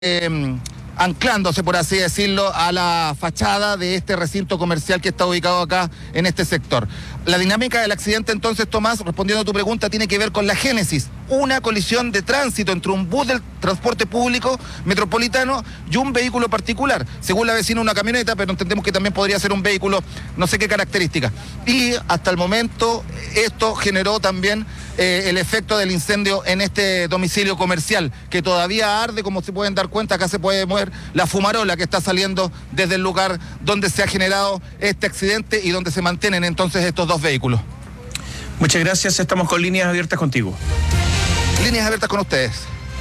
anclándose, por así decirlo, a la fachada de este recinto comercial que está ubicado acá en este sector. La dinámica del accidente, entonces, Tomás, respondiendo a tu pregunta, tiene que ver con la génesis. Una colisión de tránsito entre un bus del transporte público metropolitano y un vehículo particular. Según la vecina, una camioneta, pero entendemos que también podría ser un vehículo, no sé qué característica. Y hasta el momento esto generó también el efecto del incendio en este domicilio comercial, que todavía arde, como se pueden dar cuenta. Acá se puede mover la fumarola que está saliendo desde el lugar donde se ha generado este accidente y donde se mantienen entonces estos dos vehículos. Muchas gracias, estamos con líneas abiertas contigo. Líneas abiertas con ustedes.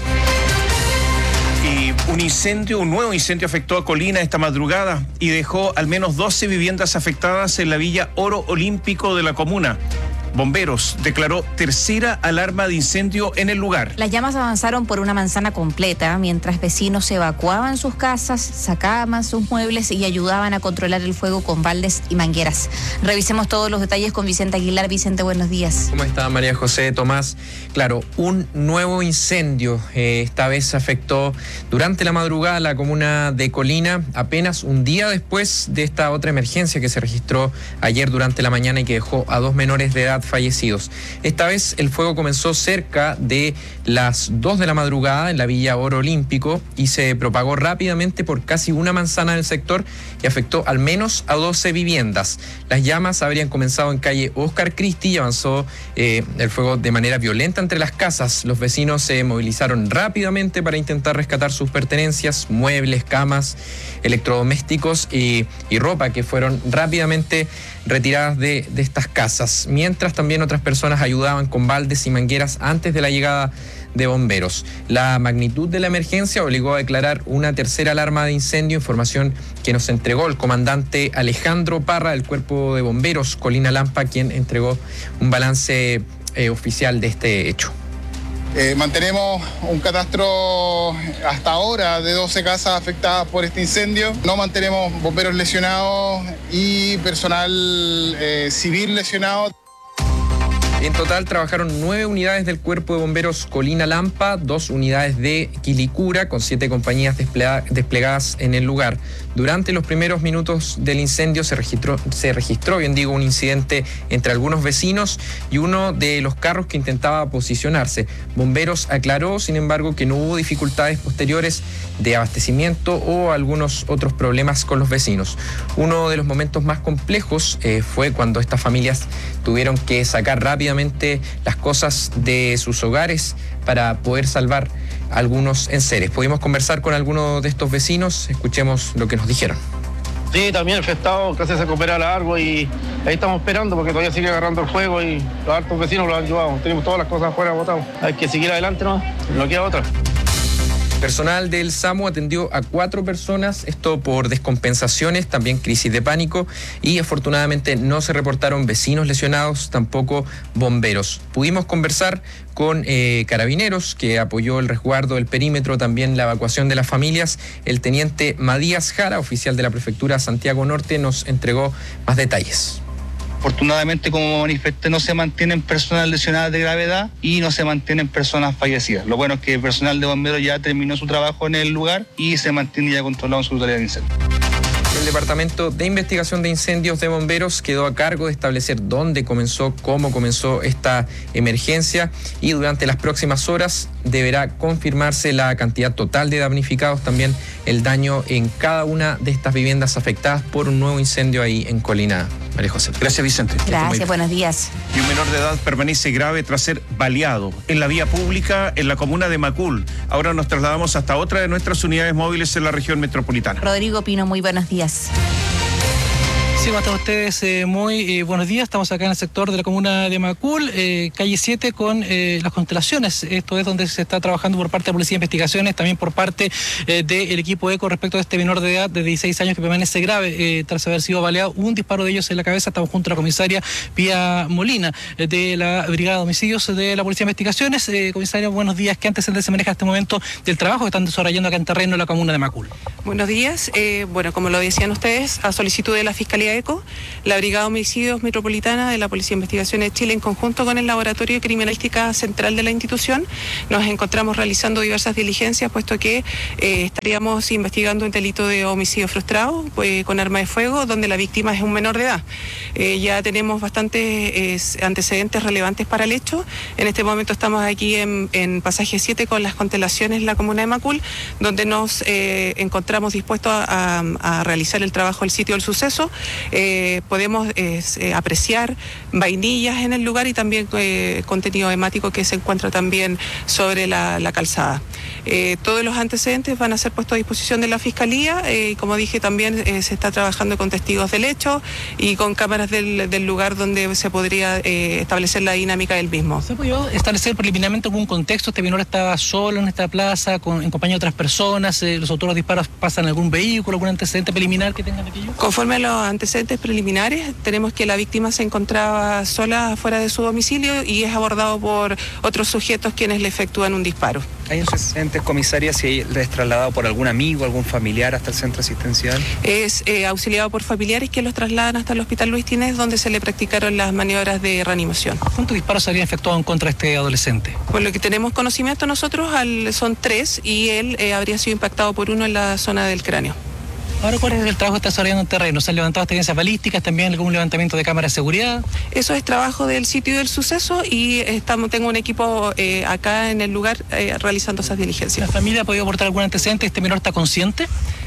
Y un nuevo incendio afectó a Colina esta madrugada y dejó al menos 12 viviendas afectadas en la Villa Oro Olímpico de la comuna. Bomberos declaró tercera alarma de incendio en el lugar. Las llamas avanzaron por una manzana completa, mientras vecinos evacuaban sus casas, sacaban sus muebles y ayudaban a controlar el fuego con baldes y mangueras. Revisemos todos los detalles con Vicente Aguilar. Vicente, buenos días. ¿Cómo está, María José, Tomás? Claro, un nuevo incendio esta vez afectó durante la madrugada la comuna de Colina, apenas un día después de esta otra emergencia que se registró ayer durante la mañana y que dejó a 2 menores de edad fallecidos. Esta vez el fuego comenzó cerca de las 2 de la madrugada en la Villa Oro Olímpico y se propagó rápidamente por casi una manzana del sector y afectó al menos a 12 viviendas. Las llamas habrían comenzado en calle Oscar Cristi y avanzó el fuego de manera violenta entre las casas. Los vecinos se movilizaron rápidamente para intentar rescatar sus pertenencias, muebles, camas, electrodomésticos y ropa que fueron rápidamente retiradas de estas casas, mientras también otras personas ayudaban con baldes y mangueras antes de la llegada de bomberos. La magnitud de la emergencia obligó a declarar una tercera alarma de incendio, información que nos entregó el comandante Alejandro Parra del Cuerpo de Bomberos Colina Lampa, quien entregó un balance oficial de este hecho. Mantenemos un catastro hasta ahora de 12 casas afectadas por este incendio. No mantenemos bomberos lesionados y personal civil lesionado. En total trabajaron 9 unidades del Cuerpo de Bomberos Colina Lampa, 2 unidades de Quilicura, con 7 compañías desplegadas en el lugar. Durante los primeros minutos del incendio se registró, un incidente entre algunos vecinos y uno de los carros que intentaba posicionarse. Bomberos aclaró, sin embargo, que no hubo dificultades posteriores de abastecimiento o algunos otros problemas con los vecinos. Uno de los momentos más complejos fue cuando estas familias tuvieron que sacar rápidamente las cosas de sus hogares para poder salvar algunos enseres. Pudimos conversar con algunos de estos vecinos, escuchemos lo que nos dijeron. Sí, también afectado, casi se recupera largo y ahí estamos esperando porque todavía sigue agarrando el fuego y los hartos vecinos lo han ayudado. Tenemos todas las cosas afuera botadas. Hay que seguir adelante, ¿no? No queda otra. Personal del SAMU atendió a 4 personas, esto por descompensaciones, también crisis de pánico, y afortunadamente no se reportaron vecinos lesionados, tampoco bomberos. Pudimos conversar con Carabineros, que apoyó el resguardo del perímetro, también la evacuación de las familias. El teniente Matías Jara, oficial de la Prefectura Santiago Norte, nos entregó más detalles. Afortunadamente, como manifesté, no se mantienen personas lesionadas de gravedad y no se mantienen personas fallecidas. Lo bueno es que el personal de bomberos ya terminó su trabajo en el lugar y se mantiene ya controlado en su totalidad de incendio. El Departamento de Investigación de Incendios de Bomberos quedó a cargo de establecer dónde comenzó, cómo comenzó esta emergencia y durante las próximas horas deberá confirmarse la cantidad total de damnificados, también el daño en cada una de estas viviendas afectadas por un nuevo incendio ahí en Colina. María José. Gracias, Vicente. Gracias, buenos días. Y un menor de edad permanece grave tras ser baleado en la vía pública en la comuna de Macul. Ahora nos trasladamos hasta otra de nuestras unidades móviles en la región metropolitana. Rodrigo Pino, muy buenos días. Sí, ¿cómo están ustedes? Muy buenos días. Estamos acá en el sector de la comuna de Macul, calle 7, con las constelaciones. Esto es donde se está trabajando por parte de la Policía de Investigaciones, también por parte del equipo ECO respecto a este menor de edad de 16 años que permanece grave tras haber sido baleado. Un disparo de ellos en la cabeza. Estamos junto a la comisaria Pía Molina de la Brigada de Homicidios de la Policía de Investigaciones. Comisaria, buenos días. ¿Qué antecedentes se maneja en este momento del trabajo que están desarrollando acá en terreno en la comuna de Macul? Buenos días. Bueno, como lo decían ustedes, a solicitud de la Fiscalía ECO, la Brigada de Homicidios Metropolitana de la Policía de Investigaciones de Chile, en conjunto con el Laboratorio de Criminalística Central de la institución, nos encontramos realizando diversas diligencias, puesto que estaríamos investigando un delito de homicidio frustrado con arma de fuego, donde la víctima es un menor de edad. Ya tenemos bastantes antecedentes relevantes para el hecho. En este momento estamos aquí en Pasaje 7 con las constelaciones en la comuna de Macul, donde nos encontramos dispuestos a realizar el trabajo del sitio del suceso. Podemos apreciar vainillas en el lugar y también contenido hemático que se encuentra también sobre la calzada. Todos los antecedentes van a ser puestos a disposición de la Fiscalía y, como dije, también se está trabajando con testigos del hecho y con cámaras del lugar donde se podría establecer la dinámica del mismo. ¿Se pudo establecer preliminarmente algún contexto? ¿Este menor estaba solo en esta plaza, en compañía de otras personas? ¿Los autores de disparos pasan en algún vehículo, algún antecedente preliminar que tengan aquello? Conforme a los antecedentes preliminares, tenemos que la víctima se encontraba sola fuera de su domicilio y es abordado por otros sujetos quienes le efectúan un disparo. ¿Hay antecedentes, comisaria, si es trasladado por algún amigo, algún familiar hasta el centro asistencial? Es auxiliado por familiares que los trasladan hasta el Hospital Luis Tinés, donde se le practicaron las maniobras de reanimación. ¿Cuántos disparos se habrían efectuado en contra de este adolescente? Por lo que tenemos conocimiento nosotros, son 3 y él habría sido impactado por uno en la zona del cráneo. Ahora, ¿cuál es el trabajo que está desarrollando en terreno? ¿Se han levantado experiencias balísticas, también algún levantamiento de cámaras de seguridad? Eso es trabajo del sitio del suceso y tengo un equipo acá en el lugar realizando esas diligencias. ¿La familia ha podido aportar algún antecedente? ¿Este menor está consciente?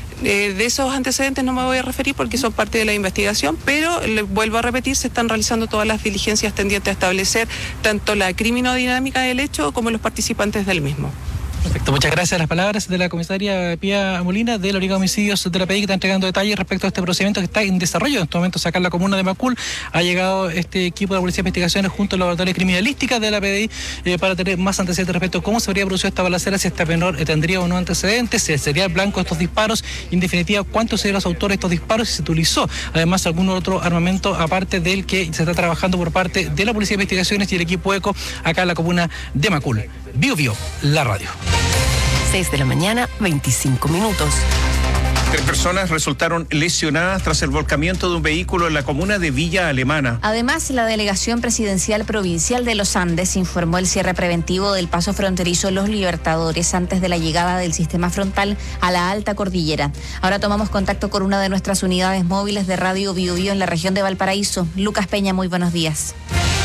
De esos antecedentes no me voy a referir porque son parte de la investigación, pero vuelvo a repetir, se están realizando todas las diligencias tendientes a establecer tanto la criminodinámica del hecho como los participantes del mismo. Perfecto, muchas gracias. Las palabras de la comisaria Pía Molina de la Brigada de Homicidios de la PDI, que está entregando detalles respecto a este procedimiento que está en desarrollo. En este momento, acá en la comuna de Macul, ha llegado este equipo de la Policía de Investigaciones junto al Laboratorio de Criminalística de la PDI para tener más antecedentes respecto a cómo se habría producido esta balacera, si este menor tendría o no antecedentes, si sería el blanco de estos disparos, y en definitiva, cuántos serían los autores de estos disparos, si se utilizó además algún otro armamento aparte del que se está trabajando por parte de la Policía de Investigaciones y el equipo ECO acá en la comuna de Macul. Bio Bio, la radio. 6 de la mañana, 25 minutos. 3 personas resultaron lesionadas tras el volcamiento de un vehículo en la comuna de Villa Alemana. Además, la Delegación Presidencial Provincial de los Andes informó el cierre preventivo del paso fronterizo Los Libertadores antes de la llegada del sistema frontal a la alta cordillera. Ahora tomamos contacto con una de nuestras unidades móviles de Radio Bio Bio en la región de Valparaíso. Lucas Peña, muy buenos días.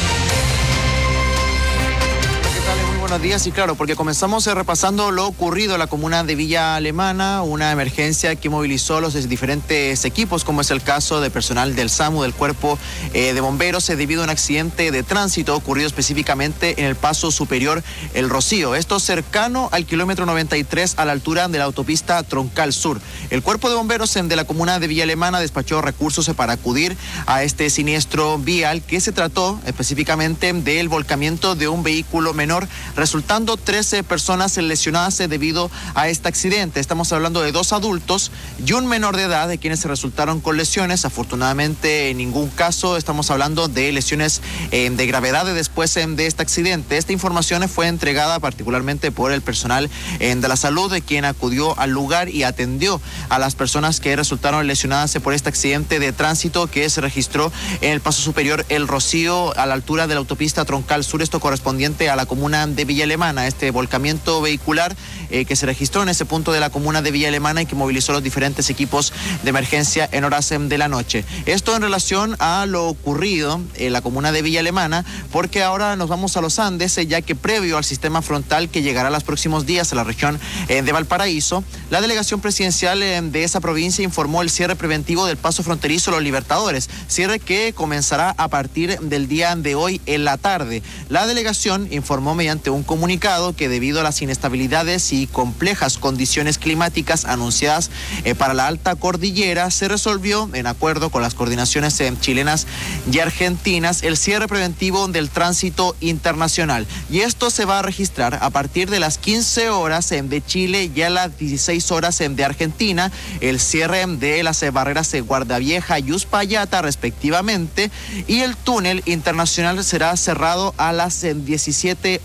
Buenos días, y claro, porque comenzamos repasando lo ocurrido en la comuna de Villa Alemana, una emergencia que movilizó los diferentes equipos, como es el caso de personal del SAMU, del Cuerpo de Bomberos, debido a un accidente de tránsito ocurrido específicamente en el paso superior El Rocío. Esto cercano al kilómetro 93 a la altura de la autopista Troncal Sur. El Cuerpo de Bomberos de la comuna de Villa Alemana despachó recursos para acudir a este siniestro vial, que se trató específicamente del volcamiento de un vehículo menor, resultando 13 personas lesionadas debido a este accidente. Estamos hablando de 2 adultos y un menor de edad, de quienes se resultaron con lesiones. Afortunadamente, en ningún caso estamos hablando de lesiones de gravedad después de este accidente. Esta información fue entregada particularmente por el personal de la salud, de quien acudió al lugar y atendió a las personas que resultaron lesionadas por este accidente de tránsito que se registró en el paso superior El Rocío, a la altura de la autopista Troncal Sur, esto correspondiente a la comuna de Villa Alemana. Este volcamiento vehicular que se registró en ese punto de la comuna de Villa Alemana y que movilizó los diferentes equipos de emergencia en horas de la noche. Esto en relación a lo ocurrido en la comuna de Villa Alemana, porque ahora nos vamos a los Andes, ya que previo al sistema frontal que llegará los próximos días a la región de Valparaíso, la delegación presidencial de esa provincia informó el cierre preventivo del paso fronterizo Los Libertadores, cierre que comenzará a partir del día de hoy en la tarde. La delegación informó mediante un comunicado que debido a las inestabilidades y complejas condiciones climáticas anunciadas para la alta cordillera, se resolvió, en acuerdo con las coordinaciones chilenas y argentinas, el cierre preventivo del tránsito internacional. Y esto se va a registrar a partir de las 15 horas de Chile y a las 16 horas de Argentina, el cierre de las barreras de Guardavieja y Uspallata respectivamente, y el túnel internacional será cerrado a las 17 horas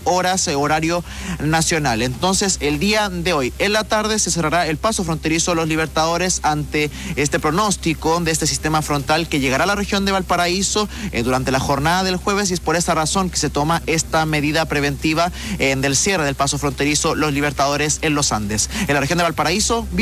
horas, horario nacional. Entonces, el día de hoy, en la tarde, se cerrará el paso fronterizo Los Libertadores ante este pronóstico de este sistema frontal que llegará a la región de Valparaíso durante la jornada del jueves, y es por esa razón que se toma esta medida preventiva del cierre del paso fronterizo Los Libertadores en los Andes. En la región de Valparaíso,